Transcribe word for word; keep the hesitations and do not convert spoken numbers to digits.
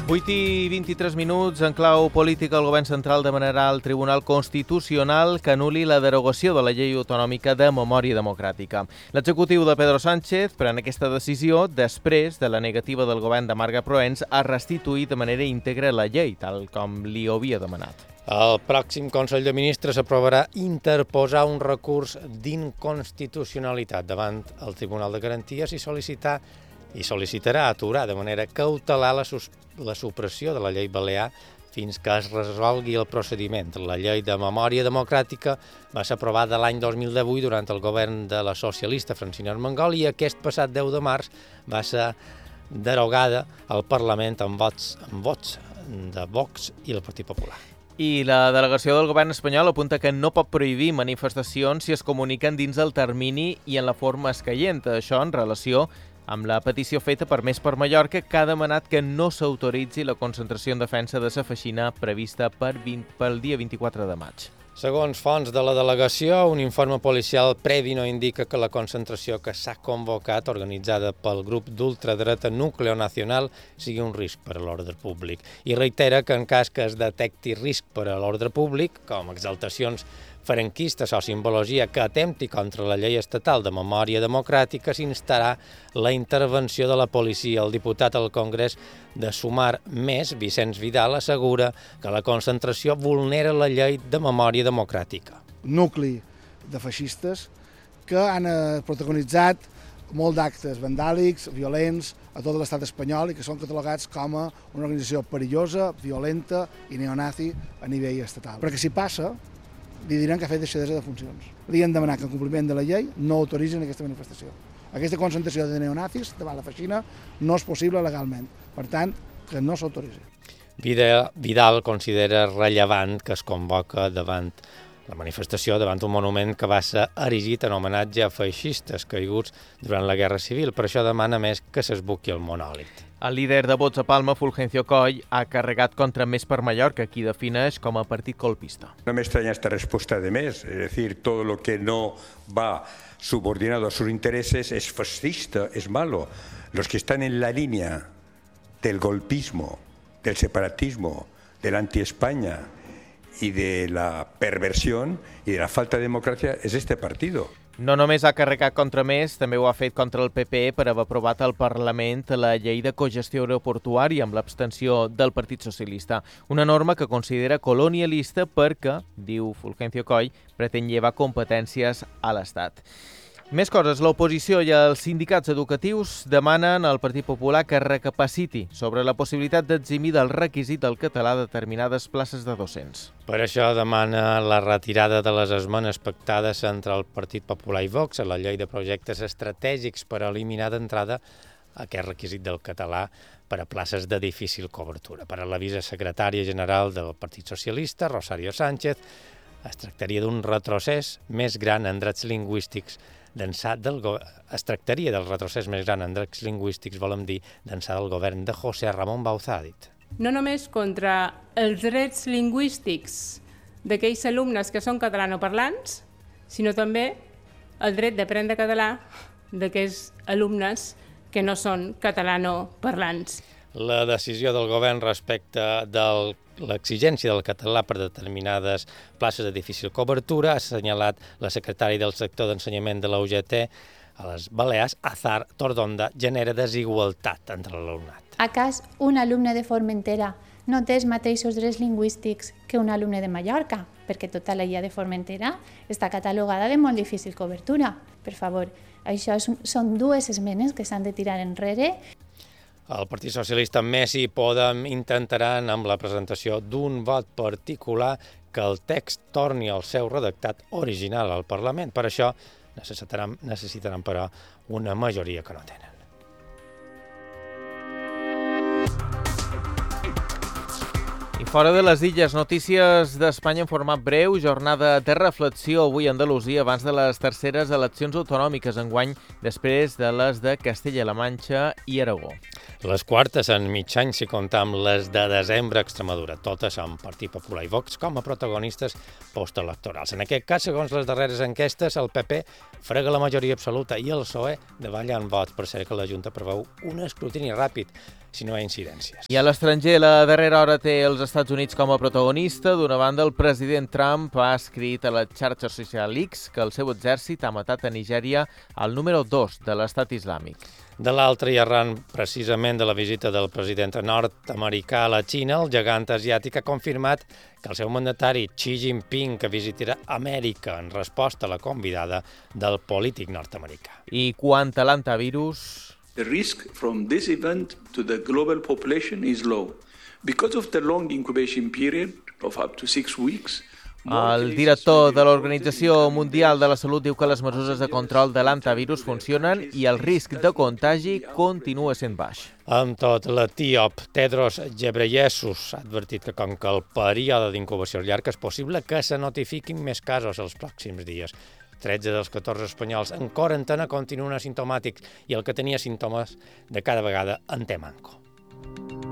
vuit i vint-i-tres minuts, en clau política, el govern central demanarà al Tribunal Constitucional que anul·li la derogació de la llei autonòmica de memòria democràtica. L'executiu de Pedro Sánchez pren aquesta decisió després de la negativa del govern de Marga Proens a restituir de manera íntegra la llei, tal com li havia demanat. El pròxim Consell de Ministres aprovarà interposar un recurs d'inconstitucionalitat davant el Tribunal de Garanties i sol·licitar i sol·licitarà aturar de manera cautelar la, la supressió de la llei balear fins que es resolgui el procediment. La llei de memòria democràtica va ser aprovada l'any dos mil divuit durant el govern de la socialista Francina Armengol i aquest passat deu de març va ser derogada al Parlament amb vots, amb vots de Vox i el Partit Popular. I la delegació del govern espanyol apunta que no pot prohibir manifestacions si es comuniquen dins el termini i en la forma escaient. Això en relació amb la petició feta per Més per Mallorca, que ha demanat que no s'autoritzi la concentració en defensa de la feixina prevista per vint, pel dia vint-i-quatre de maig. Segons fonts de la delegació, un informe policial previ no indica que la concentració que s'ha convocat, organitzada pel grup d'ultradreta Núcleo Nacional, sigui un risc per a l'ordre públic. I reitera que en cas que es detecti risc per a l'ordre públic, com exaltacions franquistes o simbologia que atempti contra la llei estatal de memòria democràtica, s'instarà la intervenció de la policia. El diputat al Congrés de Sumar Més, Vicenç Vidal, assegura que la concentració vulnera la llei de memòria democràtica. Nucli de feixistes que han protagonitzat molt d'actes vandàlics, violents, a tot l'estat espanyol i que són catalogats com a una organització perillosa, violenta i neonazi a nivell estatal. Perquè si passa, li diran que ha fet deixadesa de funcions. Li han demanat que en compliment de la llei no autoritzin aquesta manifestació. Aquesta concentració de neonazis davant la feixina no és possible legalment. Per tant, que no s'autoritzi. Vidal, Vidal considera rellevant que es convoca davant la manifestació davant un monument que va ser erigit en homenatge a feixistes caiguts durant la Guerra Civil. Per això demana més que s'esbuqui el monòlit. El líder de Vots a Palma, Fulgencio Coll, ha carregat contra Més per Mallorca, qui defineix com a partit colpista. No me extraña esta respuesta de Més, es decir, todo lo que no va subordinado a sus intereses es fascista, es malo. Los que están en la línea del golpismo, del separatismo, del anti-España y de la perversión y de la falta de democracia es este partido. No només ha carregat contra Més, també ho ha fet contra el P P per haver aprovat al Parlament la llei de cogestió aeroportuària amb l'abstenció del Partit Socialista. Una norma que considera colonialista perquè, diu Fulgencio Coll, pretén llevar competències a l'Estat. Més coses, l'oposició i els sindicats educatius demanen al Partit Popular que recapaciti sobre la possibilitat d'eximir del requisit del català a determinades places de docents. Per això demana la retirada de les esmenes pactades entre el Partit Popular i Vox a la llei de projectes estratègics per eliminar d'entrada aquest requisit del català per a places de difícil cobertura. Per a la vicesecretària general del Partit Socialista, Rosario Sánchez, es tractaria d'un retrocés més gran en drets lingüístics d'ençà del go... es tractaria del retrocés més gran en drets lingüístics, volem dir, d'ençà del govern de José Ramón Bauzá, ha dit. No només contra els drets lingüístics d'aquells alumnes que són catalanoparlants, sinó també el dret d'aprendre català d'aquells alumnes que no són catalanoparlants. La decisió del govern respecte de l'exigència del català per determinades places de difícil cobertura ha assenyalat la secretària del sector d'ensenyament de la U G T a les Balears, Azar Tordonda, genera desigualtat entre l'alumnat. Acas un alumne de Formentera no té els mateixos drets lingüístics que un alumne de Mallorca, perquè tota la illa de Formentera està catalogada de molt difícil cobertura. Per favor, això són dues esmenes que s'han de tirar enrere. El Partit Socialista Més i Podem intentaran, amb la presentació d'un vot particular, que el text torni al seu redactat original al Parlament. Per això necessitaran, necessitaran però, una majoria que no tenen. I fora de les illes, notícies d'Espanya en format breu, jornada de reflexió avui a Andalusia abans de les terceres eleccions autonòmiques enguany, després de les de Castella-La Manxa i Aragó. Les quartes en mig any, si compta amb les de desembre a Extremadura, totes amb Partit Popular i Vox com a protagonistes postelectorals. En aquest cas, segons les darreres enquestes, el P P frega la majoria absoluta i el P S O E davalla en vots, per ser que la Junta preveu un escrutini ràpid si no hi ha incidències. I a l'estranger, la darrera hora té els Estats Units com a protagonista. D'una banda, el president Trump ha escrit a la xarxa social X que el seu exèrcit ha matat a Nigèria el número dos de l'estat islàmic. De l'altra, i arran precisament de la visita del president nord-americà a la Xina, el gegant asiàtic ha confirmat que el seu mandatari Xi Jinping que visitarà Amèrica en resposta a la convidada del polític nord-americà. I quant a l'antivirus... The risk from this event to the global population is low. Because of the long incubation period of up to six weeks, el director de l'Organització Mundial de la Salut diu que les mesures de control de l'antivirus funcionen i el risc de contagi continua sent baix. Amb tot, l'etíop Tedros Ghebreyesus ha advertit que com que el període d'incubació és llarg és possible que se notifiquin més casos els pròxims dies. tretze dels catorze espanyols en quarantena continuen asimptomàtics i el que tenia símptomes de cada vegada en té manco.